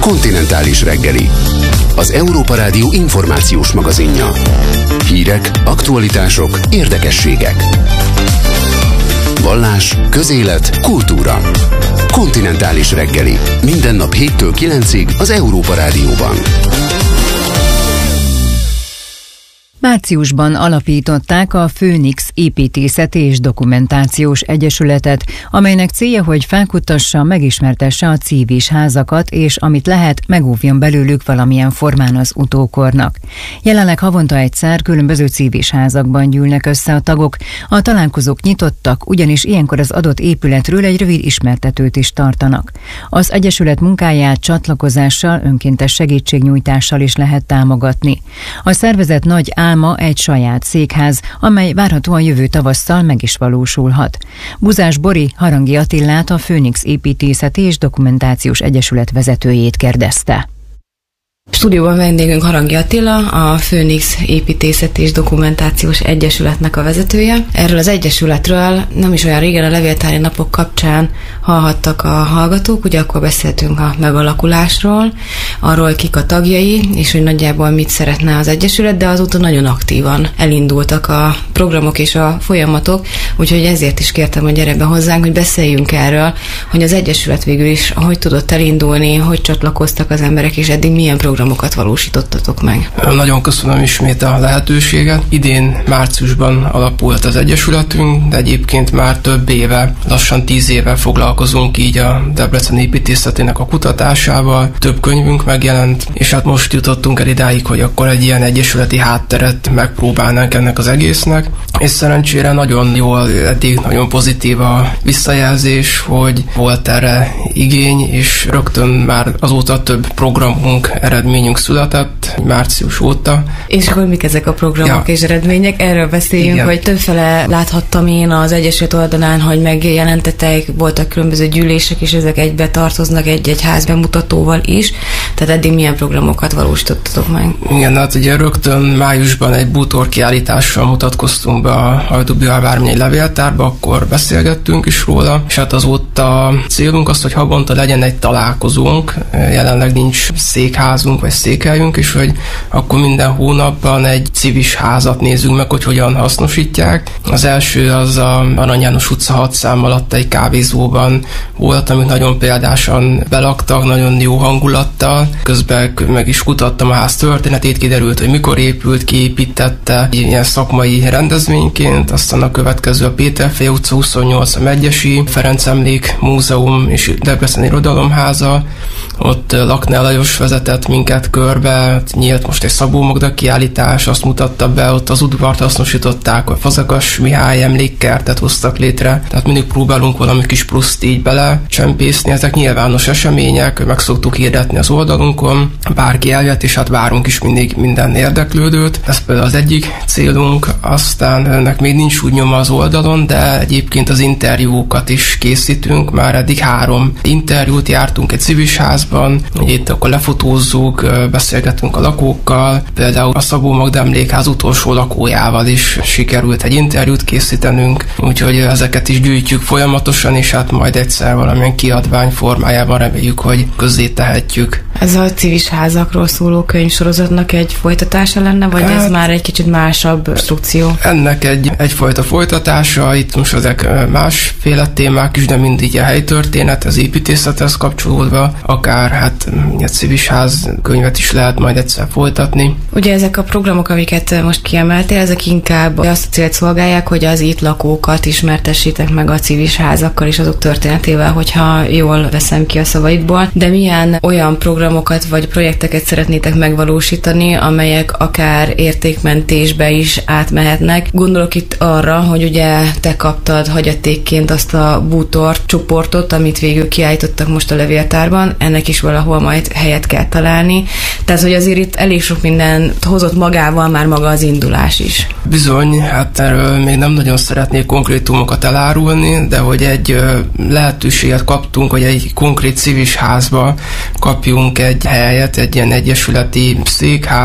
Kontinentális reggeli. Az Európa Rádió információs magazinja. Hírek, aktualitások, érdekességek. Vallás, közélet, kultúra. Kontinentális reggeli. Minden nap 7-től 9-ig az Európa Rádióban. Márciusban alapították a Főnix Építészeti és Dokumentációs Egyesületet, amelynek célja, hogy felkuttassa, megismertesse a civis házakat, és amit lehet, megóvjon belőlük valamilyen formán az utókornak. Jelenleg havonta egyszer különböző civis házakban gyűlnek össze a tagok. A találkozók nyitottak, ugyanis ilyenkor az adott épületről egy rövid ismertetőt is tartanak. Az Egyesület munkáját csatlakozással, önkéntes segítségnyújtással is lehet támogatni. A szervezet nagy álma egy saját székház, amely várhatóan jövő tavasszal meg is valósulhat. Buzás Bori Harangi Attilát, a Főnix Építészeti és Dokumentációs Egyesület vezetőjét kérdezte. Stúdióban vendégünk Harangi Attila, a Főnix Építészeti és Dokumentációs Egyesületnek a vezetője. Erről az egyesületről nem is olyan régen, a levéltári napok kapcsán hallhattak a hallgatók, ugye akkor beszéltünk a megalakulásról, arról kik a tagjai, és hogy nagyjából mit szeretne az egyesület, de azóta nagyon aktívan elindultak a programok és a folyamatok, úgyhogy ezért is kértem, hogy gyere be hozzánk, hogy beszéljünk erről, hogy az egyesület végül is hogy tudott elindulni, hogy csatlakoztak az emberek, és eddig milyen programokat valósítottatok meg. Nagyon köszönöm ismét a lehetőséget. Idén márciusban alapult az egyesületünk, de egyébként már több éve, lassan 10 éve foglalkozunk így a Debrecen építészetének a kutatásával. Több könyvünk megjelent, és hát most jutottunk el idáig, hogy akkor egy ilyen egyesületi hátteret megpróbálnánk ennek az egésznek. És szerencsére nagyon jól, eddig nagyon pozitív a visszajelzés, hogy volt erre igény, és rögtön már azóta több programunk, eredményünk született március óta. És akkor mik ezek a programok és eredmények? Erről beszéljünk, igen. Hogy többfele láthattam én az Egyesület oldalán, hogy megjelentettek, voltak különböző gyűlések, és ezek egybe tartoznak egy házbemutatóval is. Tehát eddig milyen programokat valósítottatok meg? Igen, hát ugye rögtön májusban egy bútorkiállítással mutatkoztunk be a Hajdú-Bihar vármegyei levéltárba, akkor beszélgettünk is róla, és hát azóta célunk az, hogy havonta legyen egy találkozónk, jelenleg nincs székházunk vagy székhelyünk, és hogy akkor minden hónapban egy civis házat nézzünk meg, hogy hogyan hasznosítják. Az első az a Arany János utca 6 szám alatt egy kávézóban volt, amit nagyon példásan belaktak, nagyon jó hangulattal. Közben meg is kutattam a ház történetét, kiderült, hogy mikor épült, ki építette, ilyen szakmai rendezvényként. Aztán a következő a Péterfeje utca 28, a Megyesi Ferenc Emlék Múzeum és Debrecen Irodalomháza. Ott Lakner Lajos vezetett minket körbe, nyílt most egy Szabó Magda kiállítás, azt mutatta be, ott az udvart hasznosították, a Fazekas Mihály emlékkertet hoztak létre, tehát mindig próbálunk valami kis pluszt így bele csempészni, ezek nyilvános események, meg szoktuk hirdetni az oldalunkon, bárki eljött, és hát várunk is mindig minden érdeklődőt, ez például az egyik célunk, aztán ennek még nincs úgy nyoma az oldalon, de egyébként az interjúkat is készítünk, már eddig 3 interjút jártunk egy civis házban, ugye itt akkor lefotózzuk, beszélgetünk a lakókkal, például a Szabó Magda Emlékház utolsó lakójával is sikerült egy interjút készítenünk, úgyhogy ezeket is gyűjtjük folyamatosan, és hát majd egyszer valamilyen kiadvány formájában reméljük, hogy közzé tehetjük. Ez a civis házakról szóló könyvsorozatnak egy folytatása lenne, vagy ez már egy kicsit másabb strukció? Ennek egyfajta folytatása, itt most ezek másféle témák is, de mindig a helytörténet, az építészethez kapcsolódva, akár hát egy civis ház könyvet is lehet majd egyszer folytatni. Ugye ezek a programok, amiket most kiemeltél, ezek inkább azt a célt szolgálják, hogy az itt lakókat ismertessétek meg a civis házakkal és azok történetével, hogyha jól veszem ki a szavaidból, de milyen olyan programokat vagy projekteket szeretnétek megvalósítani, amelyek akár értékmentésbe is átmehetnek. Gondolok itt arra, hogy ugye te kaptad hagyatékként azt a bútor csoportot, amit végül kiállítottak most a levéltárban, ennek is valahol majd helyet kell találni. Tehát, hogy azért itt elég sok minden hozott magával már maga az indulás is. Bizony, hát erről még nem nagyon szeretnék konkrétumokat elárulni, de hogy egy lehetőséget kaptunk, hogy egy konkrét civis házba kapjunk egy helyet, egy ilyen egyesületi székház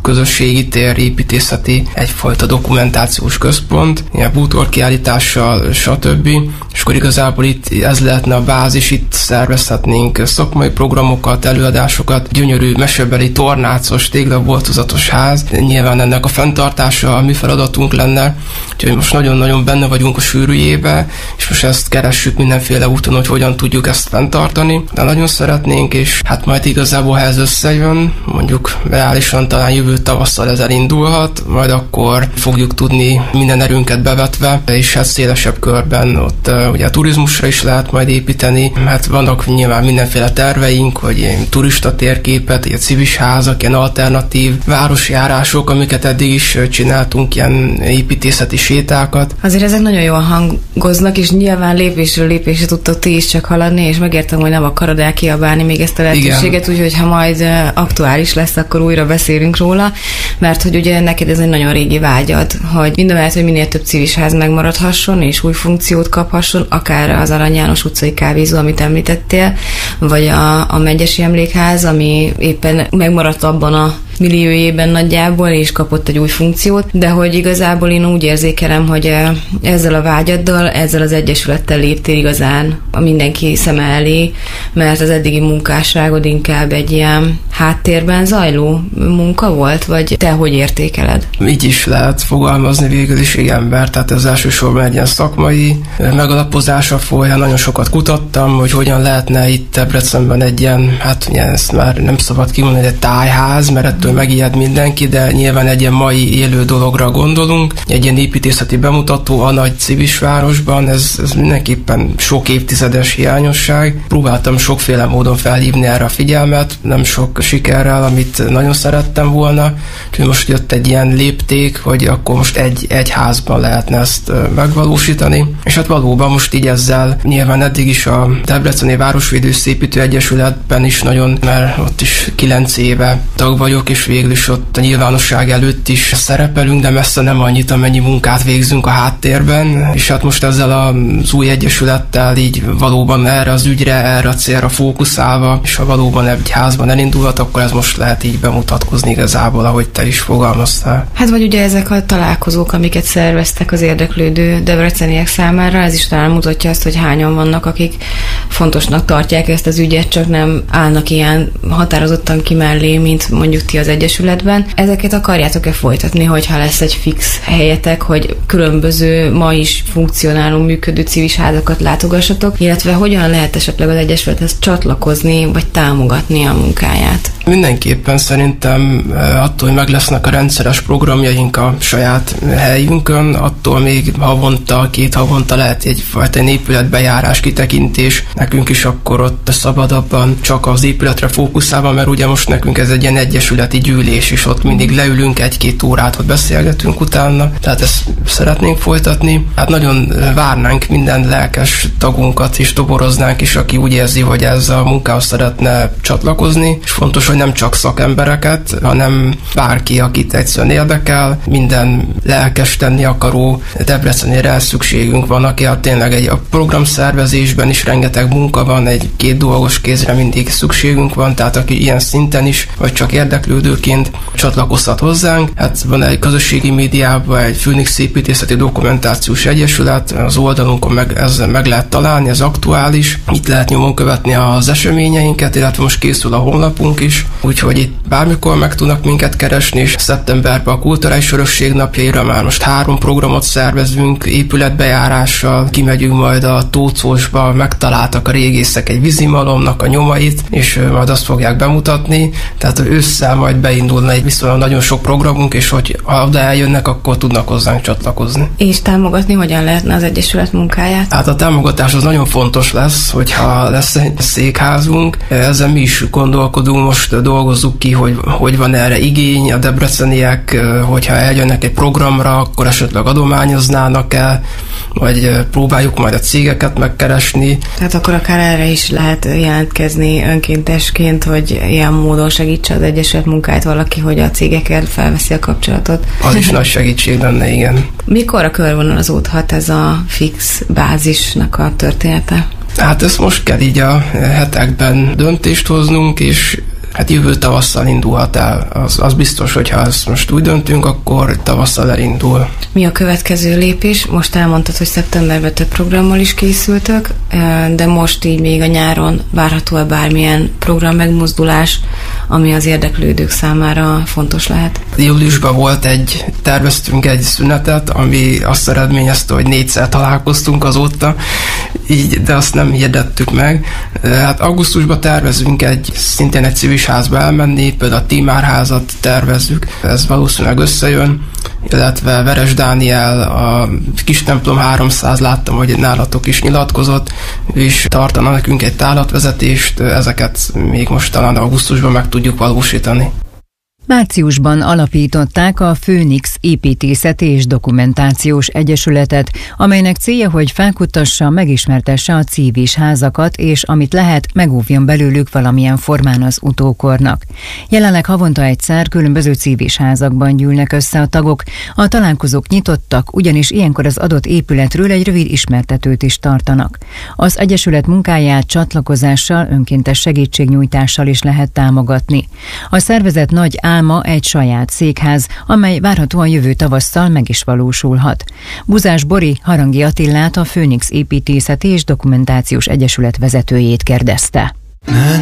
közösségi tér, építészeti egyfajta dokumentációs központ, ilyen bútorkiállítással, stb. És akkor igazából itt ez lehetne a bázis, itt szervezhetnénk szakmai programokat, előadásokat, gyönyörű mesebeli tornácos, téglaboltozatos ház. Nyilván ennek a fenntartása a mi feladatunk lenne, úgyhogy most nagyon-nagyon benne vagyunk a sűrűjébe, és most ezt keressük mindenféle úton, hogy hogyan tudjuk ezt fenntartani. De nagyon szeretnénk, és hát majd igazából, ha ez összejön, mondjuk reálisan talán jövő tavasszal ez elindulhat, majd akkor fogjuk tudni minden erőnket bevetve, és hát szélesebb körben ott ugye a turizmusra is lehet majd építeni. Hát vannak nyilván mindenféle terveink, hogy ilyen turista térképet, ilyen civis házak, ilyen alternatív városjárások, amiket eddig is csináltunk, ilyen építészeti sétákat. Azért ezek nagyon jól hangoznak, és nyilván lépésről lépésre tudtok ti is csak haladni, és megértem, hogy nem akarod elkiabálni még ezt a lehetőséget, úgyhogy ha majd aktuális lesz, akkor újra beszélünk róla, mert hogy ugye neked ez egy nagyon régi vágyad, hogy mindamellett, hogy minél több civis ház megmaradhasson, és új funkciót kaphasson, akár az Arany János utcai kávézó, amit említettél, vagy a Megyesi Emlékház, ami éppen megmaradt abban a milliójében nagyjából, és kapott egy új funkciót, de hogy igazából én úgy érzékelem, hogy ezzel a vágyaddal, ezzel az egyesülettel léptél igazán a mindenki szeme elé, mert az eddigi munkásságod inkább egy ilyen háttérben zajló munka volt, vagy te hogy értékeled? Így is lehet fogalmazni végül is, igen, tehát ez elsősorban egy ilyen szakmai megalapozása folyam. Nagyon sokat kutattam, hogy hogyan lehetne itt Debrecenben egy ilyen, hát ezt már nem szabad kimondani, egy tájház, mert ettől megijed mindenki, de nyilván egy ilyen mai élő dologra gondolunk. Egy ilyen építészeti bemutató a nagy civis városban, ez mindenképpen sok évtizedes hiányosság. Próbáltam sokféle módon felhívni erre a figyelmet, nem sok sikerrel, amit nagyon szerettem volna. Úgyhogy most jött egy ilyen lépték, hogy akkor most egy házban lehetne ezt megvalósítani. És hát valóban most így ezzel nyilván eddig is a Debreceni Városvédő Szépítő Egyesületben is nagyon, mert ott is 9 éve tag vagyok, és végül is ott a nyilvánosság előtt is szerepelünk, de messze nem annyit, amennyi munkát végzünk a háttérben, és hát most ezzel az új egyesülettel így valóban erre az ügyre, erre a célra fókuszálva, és ha valóban egy házban elindulhat, akkor ez most lehet így bemutatkozni igazából, ahogy te is fogalmaztál. Hát vagy ugye ezek a találkozók, amiket szerveztek az érdeklődő debreceniek számára, ez is talán mutatja azt, hogy hányan vannak, akik fontosnak tartják ezt az ügyet, csak nem állnak ilyen határozottan ki mellé, mint mondjuk ti az egyesületben. Ezeket akarjátok-e folytatni, hogyha lesz egy fix helyetek, hogy különböző ma is funkcionáló, működő civis házakat látogassatok, illetve hogyan lehet esetleg az egyesülethez csatlakozni, vagy támogatni a munkáját? Mindenképpen szerintem attól, hogy meg lesznek a rendszeres programjaink a saját helyünkön, attól még havonta, 2 havonta lehet egyfajta épületbejárás, kitekintés. Nekünk is akkor ott szabadabban csak az épületre fókuszálva, mert ugye most nekünk ez egy ilyen egyesületi gyűlés, és ott mindig leülünk 1-2 órát, ott beszélgetünk utána, tehát ezt szeretnénk folytatni. Hát nagyon várnánk minden lelkes tagunkat, és toboroznánk is, aki úgy érzi, hogy ez a munkához szeretne csatlakozni, és fontos, hogy nem csak szakembereket, hanem bárki, akit egyszerűen érdekel, minden lelkes tenni akaró Debrecenére szükségünk van, aki tényleg a programszervezésben is rengeteg munka van, 1-2 dolgos kézre mindig szükségünk van, tehát aki ilyen szinten is, vagy csak érdeklődőként csatlakozhat hozzánk. Hát van egy közösségi médiában egy Phoenix Építészeti Dokumentációs Egyesület, az oldalunkon meg lehet találni, ez aktuális. Itt lehet nyomon követni az eseményeinket, illetve most készül a honlapunk is, úgyhogy itt bármikor meg tudnak minket keresni, és szeptemberben a Kulturális Örökség napjaira már most 3 programot szervezünk, épületbejárással, kimegyünk majd a Tócósba, megtaláltak a régészek egy vízimalomnak a nyomait, és majd azt fogják bemutatni, tehát ősszel majd beindulna egy viszonylag nagyon sok programunk, és hogy ha oda eljönnek, akkor tudnak hozzánk csatlakozni. És támogatni hogyan lehetne az egyesület munkáját? Hát a támogatás az nagyon fontos lesz, hogyha lesz egy székházunk, ezzel mi is gondolkodunk, most dolgozzuk ki, hogy van erre igény, a debreceniek, hogyha eljönnek egy programra, akkor esetleg adományoznának el, vagy próbáljuk majd a cégeket megkeresni. Tehát akkor akár erre is lehet jelentkezni önkéntesként, hogy ilyen módon segítse az egyesület munkáját valaki, hogy a cégekkel felveszi a kapcsolatot. Az is nagy segítség lenne, igen. Mikor a körvonalazódhat ez a fix bázisnak a története? Hát ezt most kell így a hetekben döntést hoznunk, és Hát jövő tavasszal indulhat el. Az biztos, hogyha ezt most úgy döntünk, akkor tavasszal elindul. Mi a következő lépés? Most elmondtad, hogy szeptemberben több programmal is készültök, de most így még a nyáron várható-e bármilyen program megmozdulás, ami az érdeklődők számára fontos lehet? Júliusban terveztünk egy szünetet, ami azt eredményezte, hogy 4-szer találkoztunk azóta, de azt nem hirdettük meg. Hát augusztusban tervezünk szintén egy civis házba elmenni, például a Tímárházat tervezzük, ez valószínűleg összejön, illetve Veres Dániel, a Kis Templom 300, láttam, hogy nálatok is nyilatkozott, és tartana nekünk egy tárlatvezetést, ezeket még most talán augusztusban meg tudjuk valósítani. Márciusban alapították a Főnix Építészeti és Dokumentációs Egyesületet, amelynek célja, hogy felkuttassa, megismertesse a civis házakat, és amit lehet, megóvjon belőlük valamilyen formán az utókornak. Jelenleg havonta egyszer különböző civis házakban gyűlnek össze a tagok. A találkozók nyitottak, ugyanis ilyenkor az adott épületről egy rövid ismertetőt is tartanak. Az egyesület munkáját csatlakozással, önkéntes segítségnyújtással is lehet támogatni. A szervezet nagy álma egy saját székház, amely várhatóan jövő tavasszal meg is valósulhat. Buzás Bori Harangi Attillát, a Főnix Építészeti és Dokumentációs Egyesület vezetőjét kérdezte.